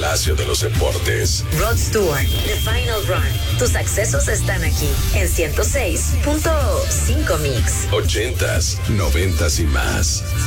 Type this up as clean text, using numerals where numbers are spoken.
Palacio de los Deportes. Rod Stewart, The Final Run. Tus accesos están aquí en 106.5 Mix. 80s, 90s y más.